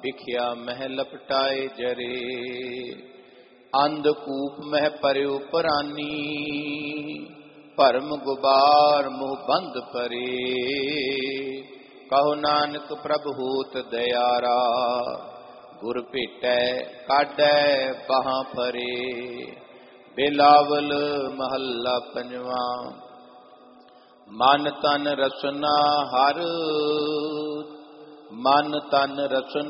ਵਿਖਿਆ ਮਹਿ ਲਪਟਾਏ ਜਰੇ। ਅੰਧਕੂਪ ਮਹਿ ਪਰਿਉ ਪਰਾਨੀ, ਭਰਮ ਗੁਬਾਰ ਮੋਹ ਬੰਧ ਪਰੇ। ਕਹੋ ਨਾਨਕ ਪ੍ਰਭ ਹੋਤ ਦਇਆਰਾ, ਗੁਰ ਭੇਟੈ ਕਾਢੈ ਬਾਹਾਂ ਫਰੇ। ਬਿਲਾਵਲ ਮਹੱਲਾ ਪੰਜਵਾਂ। ਮਨ ਤਨ ਰਸਨਾ ਹਰ, ਮਨ ਤਨ ਰਸਨਾ